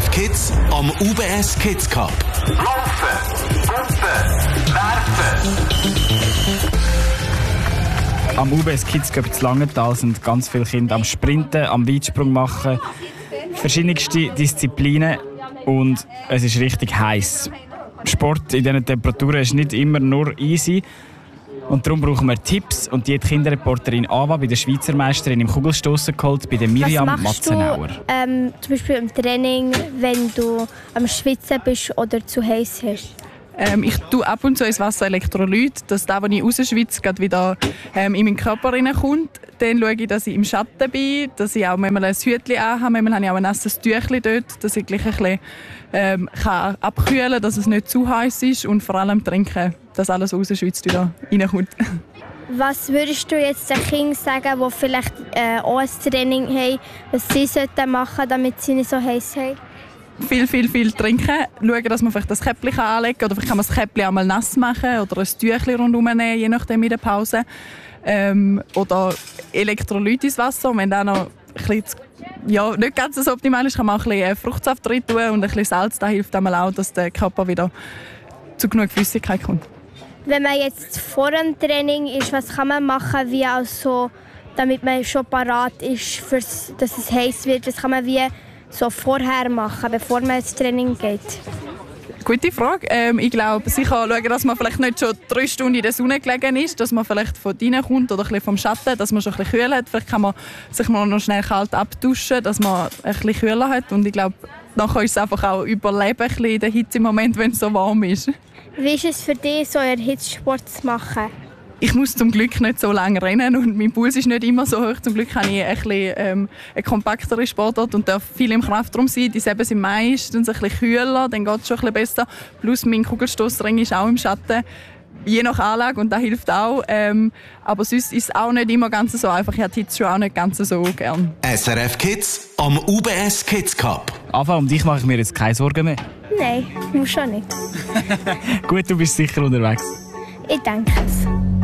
SRF Kids am UBS Kids Cup. Laufen, Pumpen, werfen. Am UBS Kids Cup in Langenthal sind ganz viele Kinder am Sprinten, am Weitsprung machen, verschiedenste Disziplinen und es ist richtig heiß. Sport in diesen Temperaturen ist nicht immer nur easy. Und darum brauchen wir Tipps. Und die hat die Kinderreporterin Ava bei der Schweizer Meisterin im Kugelstossen geholt, bei der Miriam Matzenauer. Zum Beispiel im Training, wenn du am Schwitzen bist oder zu heiß hast? Ich tue ab und zu ins Wasser Elektrolyt, dass das, was ich rausschwitze, gerade wieder in meinen Körper reinkommt. Dann schaue ich, dass ich im Schatten bin, dass ich auch manchmal ein Hütchen anhabe. Manchmal habe ich auch ein nasses Tüchlein dort, dass ich gleich ein bisschen kann abkühlen kann, dass es nicht zu heiß ist. Und vor allem trinken, dass alles rausschwitzt wieder reinkommt. Was würdest du jetzt den Kindern sagen, die vielleicht auch ein Training haben, was sie machen sollten, damit sie nicht so heiß haben? Viel trinken. Schauen, dass man vielleicht das Käppchen anlegen kann. Oder vielleicht kann man das Käppchen auch mal nass machen oder ein Tüchlein rundherum nehmen, je nachdem in der Pause. Oder Elektrolyt ins Wasser. Und wenn das noch ein bisschen, nicht ganz so optimal ist, kann man auch ein bisschen Fruchtsaft rein tun und ein bisschen Salz. Das hilft einmal auch, dass der Körper wieder zu genug Flüssigkeit kommt. Wenn man jetzt vor dem Training ist, was kann man machen, wie also, damit man schon parat ist, dass es heiß wird? Das kann man wie so vorher machen, bevor man ins Training geht? Gute Frage. Ich glaube, sicher schauen, dass man vielleicht nicht schon 3 Stunden in der Sonne gelegen ist, dass man vielleicht von drinnen kommt oder ein bisschen vom Schatten, dass man schon ein bisschen kühl hat. Vielleicht kann man sich mal noch schnell kalt abduschen, dass man ein bisschen kühler hat. Und ich glaube, nachher ist es einfach auch überleben ein bisschen in der Hitze im Moment, wenn es so warm ist. Wie ist es für dich, so einen Hitzsport zu machen? Ich muss zum Glück nicht so lange rennen und mein Puls ist nicht immer so hoch. Zum Glück habe ich ein bisschen, eine kompaktere Sportart und darf viel im Kraftraum sein. Die Säbel sind meistens ein bisschen kühler, dann geht es schon ein bisschen besser. Plus mein Kugelstossring ist auch im Schatten, je nach Anlage und das hilft auch. Aber sonst ist es auch nicht immer ganz so einfach. Ich habe die Hitze schon auch nicht ganz so gern. SRF Kids am UBS Kids Cup. Ava, um dich mache ich mir jetzt keine Sorgen mehr. Nein, muss schon nicht. Gut, du bist sicher unterwegs. Ich denke es.